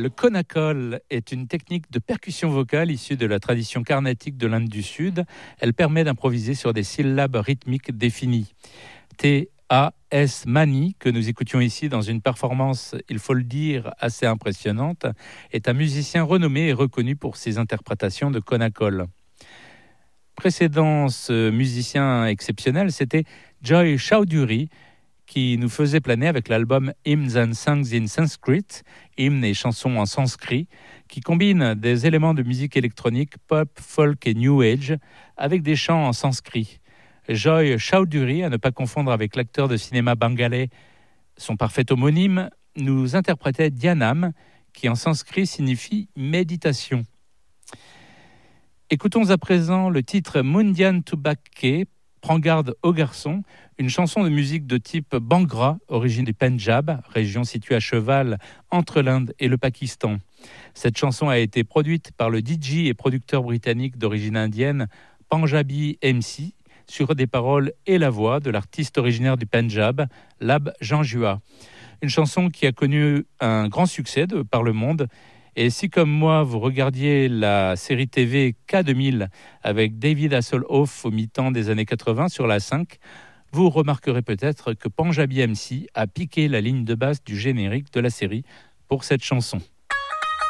Le konakol est une technique de percussion vocale issue de la tradition carnatique de l'Inde du Sud. Elle permet d'improviser sur des syllabes rythmiques définies. T.A.S. Mani, que nous écoutions ici dans une performance, il faut le dire, assez impressionnante, est un musicien renommé et reconnu pour ses interprétations de konakol. Précédent ce musicien exceptionnel, c'était Joy Chowdhury, qui nous faisait planer avec l'album Hymns and Songs in Sanskrit, hymnes et chansons en sanskrit, qui combine des éléments de musique électronique, pop, folk et new age, avec des chants en sanskrit. Joy Chowdhury, à ne pas confondre avec l'acteur de cinéma bengalais, son parfait homonyme, nous interprétait Dhyanam, qui en sanskrit signifie méditation. Écoutons à présent le titre Mundian Tubakke, Prends garde aux garçons, une chanson de musique de type Bhangra, origine du Pendjab, région située à cheval entre l'Inde et le Pakistan. Cette chanson a été produite par le DJ et producteur britannique d'origine indienne Panjabi MC, sur des paroles et la voix de l'artiste originaire du Pendjab, Lab Janjua. Une chanson qui a connu un grand succès par le monde. Et si, comme moi, vous regardiez la série TV K2000 avec David Hasselhoff au mi-temps des années 80 sur la 5, vous remarquerez peut-être que Panjabi MC a piqué la ligne de basse du générique de la série pour cette chanson.